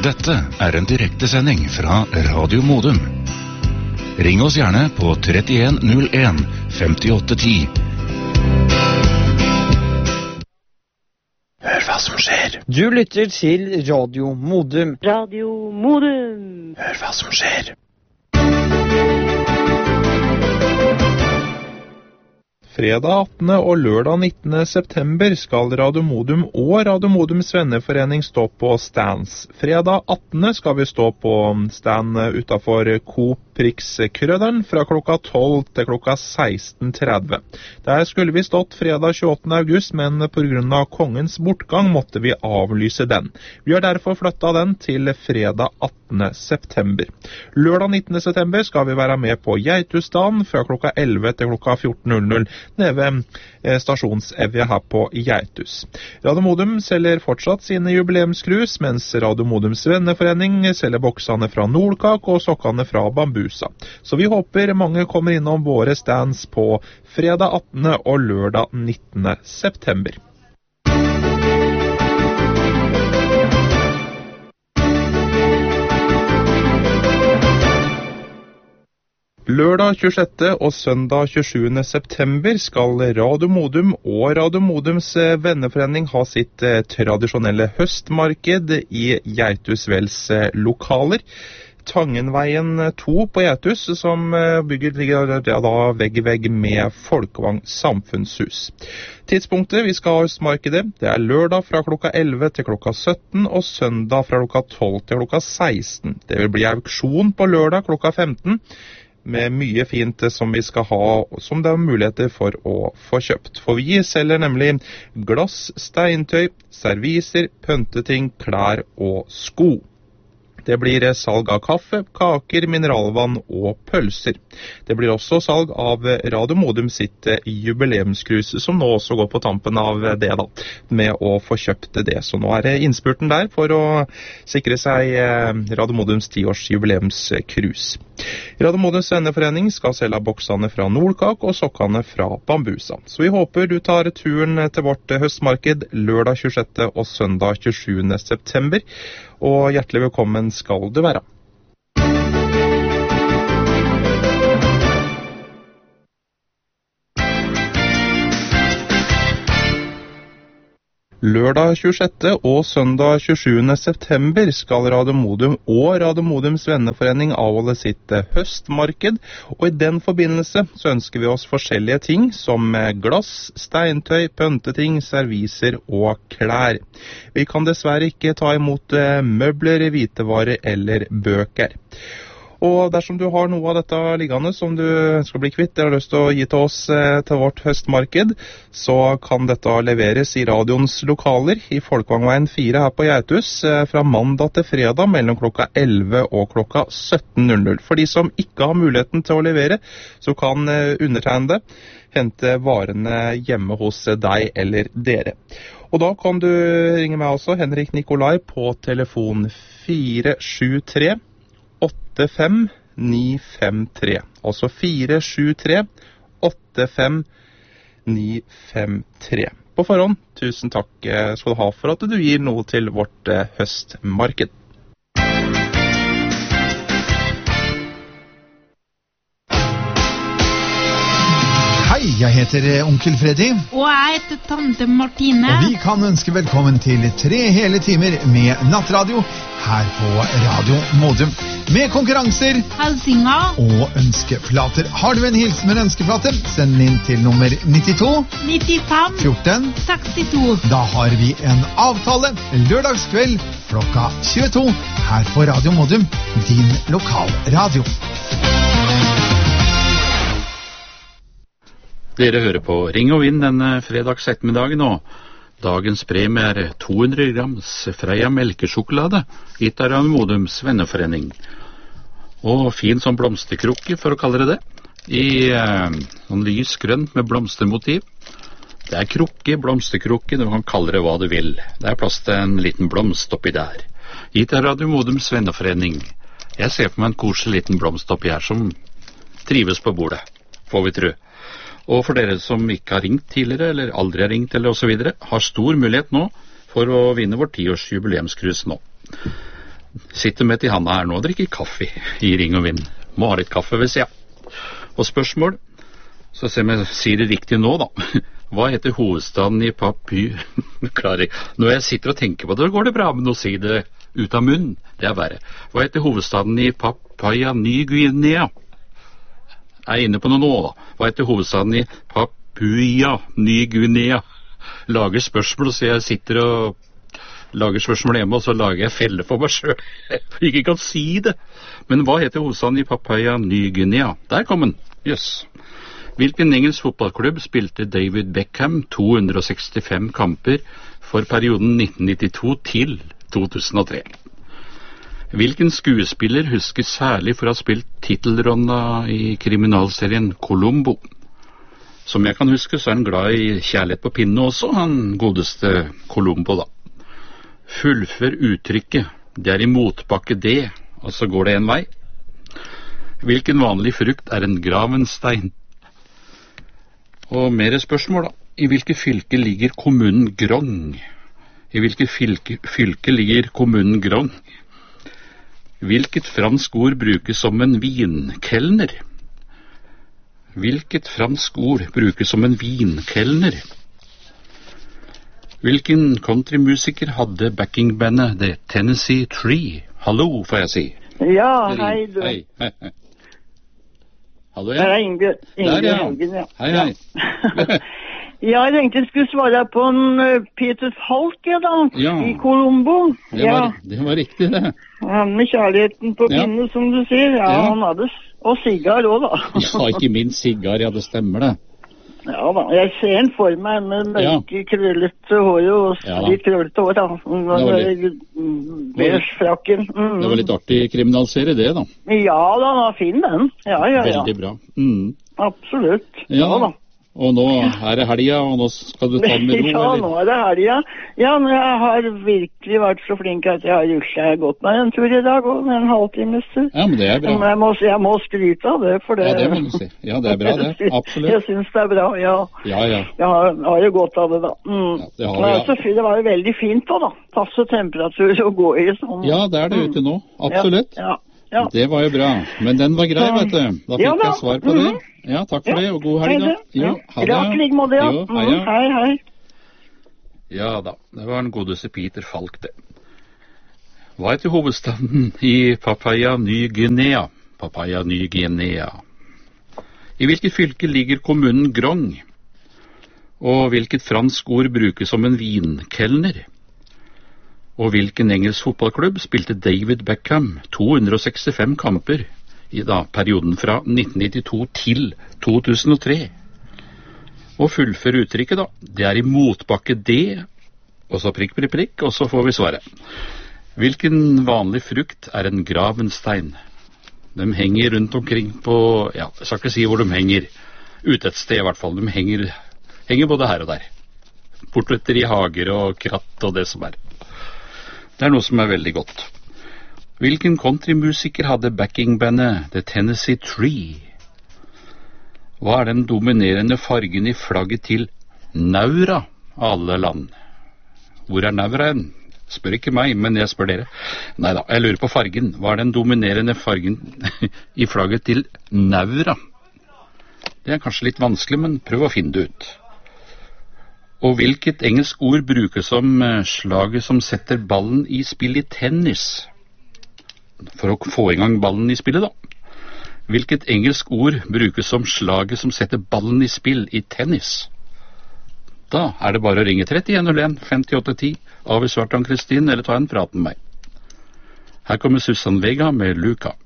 Dette en direktesending fra Radio Modum. Ring oss gjerne på 31 01 58 10. Hør hva som skjer. Du lytter til Radio Modum. Radio Modum. Hør hva som skjer. Fredag 18. og lørdag 19. september skal Radio Modum og Radio Modums venneforening stå på stands. Fredag 18. skal vi stå på stand utenfor Coop Prix Krøderen fra klokka 12 til klokka 16:30. Der skulle vi stått fredag 28. august, men på grunn av kongens bortgang måtte vi avlyse den. Vi har derfor flyttet den til fredag 18. september. Lørdag 19. september skal vi være med på Geitusdagen fra klokka 11 til klokka 14:00 nede ved stasjonsevje her på Geitus. Radio Modum selger fortsatt sine jubileumskrus, mens Radio Modums venneforening selger boksene fra Nordkak og sokkene fra Bambusa. Så vi håper mange kommer innom våre stands på fredag 18. og lørdag 19. september. Lørdag 26. og søndag 27. september skal Radio Modum og Radio Modums venneforening ha sitt tradisjonelle høstmarked i Geitusvelds lokaler. Tangenveien 2 på Geitus, som ligger da vegg i vegg med Folkevang samfunnshus. Tidspunktet vi skal ha høstmarkedet, det lørdag fra klokka 11 til klokka 17 og søndag fra klokka 12 til klokka 16. Det vil bli auksjon på lørdag klokka 15, med mye fint som vi skal ha, som det muligheter for å få kjøpt. For vi selger nemlig glass, steintøy, serviser, pønteting, klær og sko. Det blir salg av kaffe, kaker, mineralvann og pølser. Det blir også salg av Radio Modum sitt jubileumskrus, som nå også går på tampen av det da, med å få kjøpt det. Så nå det innspurten der for å sikre seg Radio Modums 10-års jubileumskrus. Radio Modums venneforening skal selge boksene fra Nordkak og sokkene fra Bambusa. Så vi håper du tar turen til vårt høstmarked lørdag 26. og søndag 27. september. Og hjertelig velkommen skal du være. Lørdag 26. og søndag 27. september skal Radio Modum og Radio Modums venneforening avholde sitt høstmarked, og i den forbindelse så ønsker vi oss forskjellige ting som glass, steintøy, pønteting, serviser og klær. Vi kan dessverre ikke ta imot møbler, hvitevarer eller bøker. Og dersom du har noe av dette liggende som du skal bli kvitt, eller har lyst til å gi til oss til vårt høstmarked, så kan dette leveres i radioens lokaler i Folkevangveien 4 her på Geitus fra mandag til fredag mellom klokka 11 og klokka 17:00. For de som ikke har muligheten til å levere, så kan undertegnede hente varene hjemme hos deg eller dere. Og da kan du ringe meg også, Henrik Nikolai, på telefon 473 85953, altså 473-85953. På forhånd, tusen takk skal du ha for at du gir noe til vårt høstmarked. Hei, jeg heter Onkel Freddy. Og jeg heter Tante Martine. Og vi kan ønske velkommen til 3 hele timer med nattradio her på Radio Modum. Med konkurranser, hilsinger og ønskeplater. Har du en hilsen med en ønskeplate, send den inn til nummer 92 95 14 62. Da har vi en avtale lørdagskveld klokka 22 her på Radio Modum, din lokalradio. Dere hører på Ring og Vinn denne fredags ettermiddagen, og dagens premie 200 grams Freia melkesjokolade, gitt av Radio Modums venneforening. Og fin som blomsterkrukke, for å kalle det det, i sånn lys grønt med blomstermotiv. Det krukke, blomsterkrukke, du kan kalle det hva du vil. Det plass til en liten blomst oppi der. Gitt av Radio Modums venneforening. Jeg ser for meg en koselig liten blomst oppi her som trives på bordet, får vi tro. Og for dere som ikke har ringt tidligere, eller aldri har ringt, eller og så videre, har stor mulighet nå for å vinne vår 10-års jubileumskrus nå. sitter med til handa her nå og drikker kaffe i Ring og Vind. Må ha litt kaffe ved siden. Og spørsmål, så ser vi om jeg sier det riktig nå da. Hva heter hovedstaden i Når jeg sitter og tenker på det, går det bra, men å si det ut av munnen, det er verre. Hva heter hovedstaden i Papua Ny-Guinea? Jeg er inne på noe nå da. Hva heter hovedstaden i Papua Ny-Guinea? Lager spørsmål, så jeg sitter og lager spørsmål hjemme, og så lager jeg felle for meg selv. Jeg ikke kan si det. Men hva heter hovedstaden i Papua Ny-Guinea? Der kom den. Yes. Hvilken engelsk fotballklubb spilte David Beckham 265 kamper for perioden 1992 til 2003? Hvilken skuespiller husker særlig for å ha spilt titelronna i kriminalserien Columbo? Som jeg kan huske, så er han glad i kjærlighet på pinne også, han godeste Columbo da. Fullfør uttrykket, det er i motbakke det, og så går det en vei. Hvilken vanlig frukt er en gravenstein? Og mer spørsmål da. I hvilket fylke ligger kommunen Grong? I hvilket fylke ligger kommunen Grong? Hvilket fransk ord brukes som en vinkelner? Hvilket fransk ord brukes som en vinkelner? Hvilken countrymusiker hadde backingbandet The Tennessee Tree? Hallo, får jeg si. Ja, hei du. Hei. Hallo, Det er Inge Haugen, ja. Hei. Ja, jeg tenkte jeg skulle svare på en Peter Falk, da, Ja. i Columbo. Det var riktig, det. Han med kjærligheten på Ja. pinne, som du sier. Ja, Ja. han hadde, og sigar også, da. Ja, ikke minst sigar, ja, det stemmer det. Ja da, jeg ser han for meg med mørke, krøllete hår og Ja da. litt krøllete hår, da. Beige frakken. Det var litt artig kriminalserie, det da. Ja da, han var fin den. Ja. Veldig bra. Absolutt. Ja da. Og nå er det helga, og nå skal du ta det med ro, Ja, eller? nå er det helga. Ja, men jeg har virkelig vært så flink at jeg har ruslet godt meg en tur i dag, og en halvtimes tur. Ja, men det er bra. Men jeg må skryte av det, for det... Ja, det må du si. Ja, det er bra, det. Absolutt. Jeg synes det er bra, ja. Ja. Jeg har jo godt av det, da. Ja, det har vi, Men ja. altså, det var jo veldig fint da. Passe temperatur å gå i sånn. Ja, det er det ute nå. Absolutt. Ja. Det var jo bra. Men den var grei, vet du. Da fikk jeg svar på det. Ja, takk for det, og god helg da. Jo, ha det. Greit, like måte, ja. Jo, hei. Hei. Ja da, det var den godeste Peter Falk, det. Hva heter hovedstaden i Papua Ny-Guinea? Papua Ny-Guinea. I hvilket fylke ligger kommunen Grong? Og hvilket fransk ord brukes som en vinkelner? Og hvilken engelsk fotballklubb spilte David Beckham 265 kamper i perioden fra 1992 til 2003? Og fullfør uttrykket da. Det er i motbakke det, og så prikk, og så får vi svaret. Hvilken vanlig frukt er en gravenstein? De henger rundt omkring på, ja, jeg skal ikke si hvor de henger, ute et sted i hvert fall. De henger både her og der. Portretter i hager og kratt og det som er. Det er noe som er veldig godt. Hvilken countrymusiker hadde backingbandet The Tennessee Tree? Hva er den dominerende fargen i flagget til Naura, alle land? Hvor er Naura hen? Spør ikke meg, men jeg spør dere. Neida, jeg lurer på fargen. Hva er den dominerende fargen i flagget til Naura? Det er kanskje litt vanskelig, men prøv å finne det ut. Og hvilket engelsk ord brukes som slaget som setter ballen i spill i tennis? For å få i gang ballen i spillet da. Hvilket engelsk ord brukes som slaget som setter ballen i spill i tennis? Da er det bare å ringe 3101 5810 av i Svartan Kristin, eller ta en prat med meg. Her kommer Susanne Vega med Luca.